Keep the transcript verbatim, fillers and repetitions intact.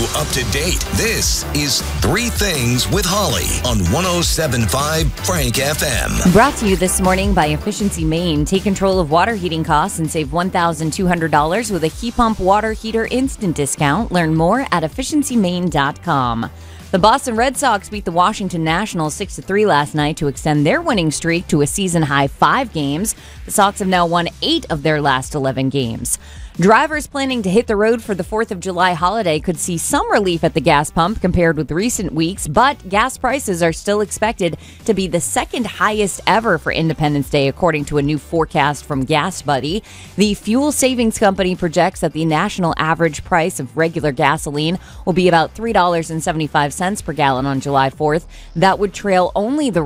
up to date. This is Three Things with Holly on one oh seven point five Frank F M. Brought to you this morning by Efficiency Maine. Take control of water heating costs and save one thousand two hundred dollars with a Heat Pump Water Heater Instant Discount. Learn more at efficiency maine dot com. The Boston Red Sox beat the Washington Nationals six to three last night to extend their winning streak to a season-high five games. The Sox have now won eight of their last eleven games. Drivers planning to hit the road for the fourth of July holiday could see some relief at the gas pump compared with recent weeks, but gas prices are still expected to be the second highest ever for Independence Day, according to a new forecast from Gas Buddy. The fuel savings company projects that the national average price of regular gasoline will be about three dollars and seventy-five cents per gallon on July fourth. That would trail only the